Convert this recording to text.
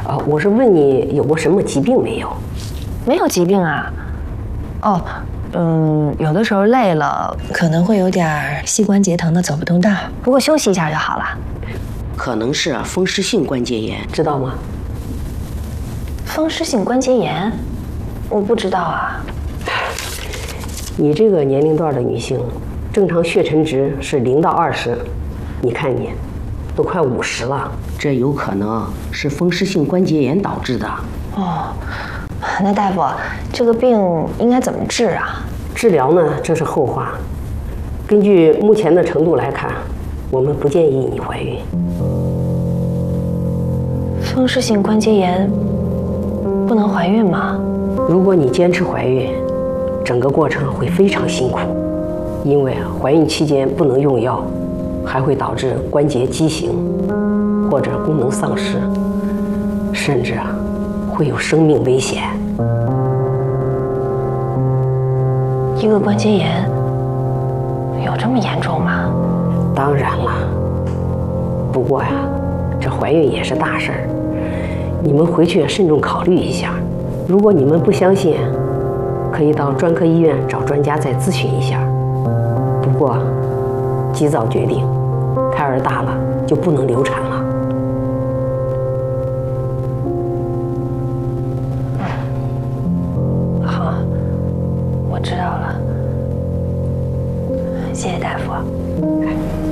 我是问你有过什么疾病没有？ 没有疾病啊。有的时候累了，可能会有点膝关节疼的走不动道，不过休息一下就好了。 可能是风湿性关节炎，知道吗？ 风湿性关节炎，我不知道啊。 你这个年龄段的女性，正常血沉值是0到20，你看你，都快50了，这有可能是风湿性关节炎导致的。 哦，那大夫，这个病应该怎么治啊？ 治疗呢，这是后话。根据目前的程度来看，我们不建议你怀孕。 风湿性关节炎不能怀孕吗？ 如果你坚持怀孕，整个过程会非常辛苦，因为怀孕期间不能用药，还会导致关节畸形或者功能丧失，甚至会有生命危险。 一个关节炎有这么严重吗？ 当然了，不过呀，这怀孕也是大事儿，你们回去慎重考虑一下。如果你们不相信，可以到专科医院找专家再咨询一下。不过，及早决定，胎儿大了就不能流产了。